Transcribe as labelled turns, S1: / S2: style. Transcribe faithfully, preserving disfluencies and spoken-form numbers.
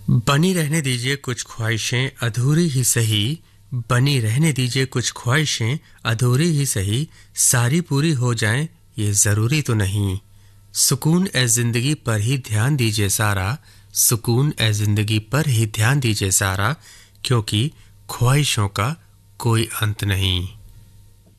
S1: बनी रहने दीजिए कुछ ख्वाहिशें अधूरी ही सही, बनी रहने दीजिए कुछ ख्वाहिशें अधूरी ही सही, सारी पूरी हो जाएं ये ज़रूरी तो नहीं। सुकून ए ज़िंदगी पर ही ध्यान दीजिए सारा, सुकून ए ज़िंदगी पर ही ध्यान दीजिए सारा, क्योंकि ख्वाहिशों का कोई अंत नहीं।